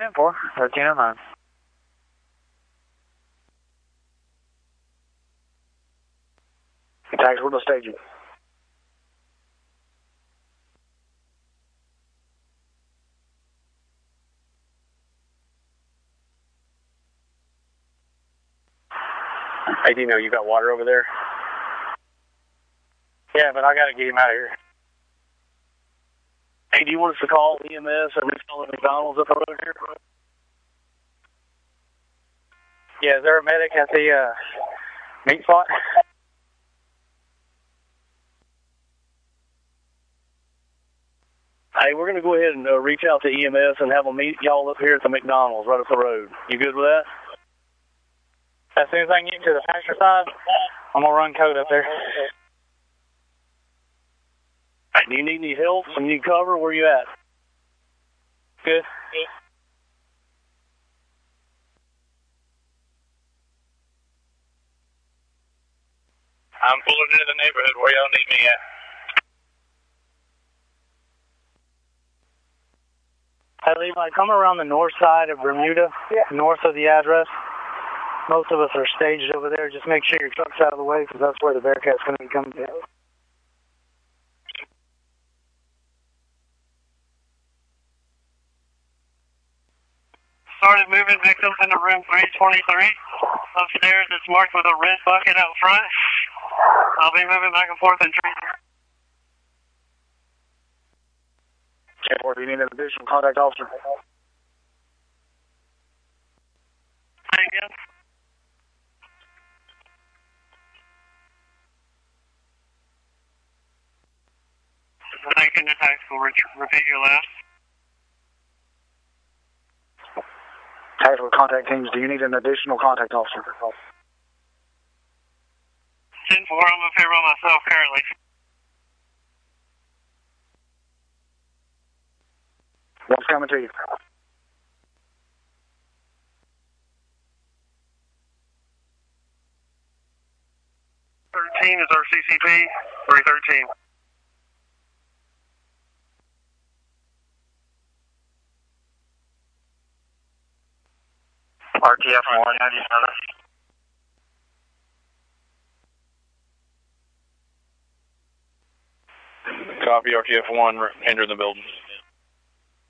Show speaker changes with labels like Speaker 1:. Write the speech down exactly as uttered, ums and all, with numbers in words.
Speaker 1: ten four, thirteen oh nine. Tags, we're going to stage you.
Speaker 2: Hey, do you know you got water over there?
Speaker 1: Yeah, but I got to get him out of here.
Speaker 2: Hey, do you want us to call E M S and recall the McDonald's up the road here?
Speaker 1: Yeah, is there a medic at the uh, meat spot?
Speaker 2: Hey, we're going to go ahead and uh, reach out to E M S and have them meet y'all up here at the McDonald's right up the road. You good with that?
Speaker 1: As soon as I can get to the pasture side, I'm going to run code up there.
Speaker 2: Hey, do you need any help? Some need cover? Where you at?
Speaker 1: Good.
Speaker 3: I'm pulling into the neighborhood. Where y'all need me at?
Speaker 1: Hey, Levi, come around the north side of Bermuda, yeah. North of the address. Most of us are staged over there. Just make sure your truck's out of the way because that's where the Bearcat's going to be coming to.
Speaker 4: Started moving victims into room three twenty-three. Upstairs, it's marked with a red bucket out front. I'll be moving back and forth and treating.
Speaker 1: ten four, do you need an additional contact officer?
Speaker 4: Say again? Thank you, Tactical. Repeat your last.
Speaker 1: Tactical contact teams, do you need an additional contact officer?
Speaker 4: ten four, I'm up here by myself currently.
Speaker 1: What's coming to you?
Speaker 4: thirteen is our C C P, three thirteen.
Speaker 1: R T F one ninety-seven.
Speaker 3: Copy, R T F one, entering the building.